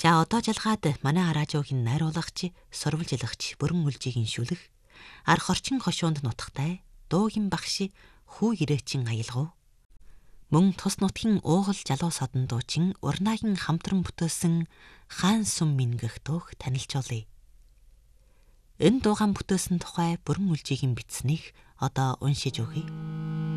За одоо жалгаад манай радиогийн найруулагч, сурвалжилагч Бүрэн Үлжийг иншүүлэх арх орчин хошуунд нутагтай дуугийн багш Хүү Ирээчин аялгав. Мөн тус нутгийн уугал жалуу садан дуучин Урнаагийн хамтран бүтээсэн Хаан сүм мингэх дууг танилцуулъя. Энэ дуугаан бүтээсэн тухай Бүрэн Үлжигийн бичсэнийг одоо уншиж өгье.